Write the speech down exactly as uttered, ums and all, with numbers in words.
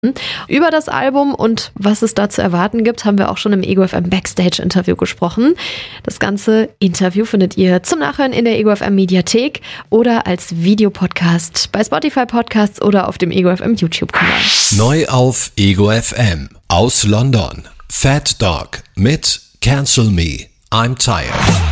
Über das Album und was es da zu erwarten gibt, haben wir auch schon im Ego F M Backstage-Interview gesprochen. Das ganze Interview findet ihr zum Nachhören in der Ego F M Mediathek oder als Videopodcast bei Spotify Podcasts oder auf dem Ego F M YouTube-Kanal. Neu auf Ego F M aus London. Fat Dog mit Cancel Me, I'm Tired.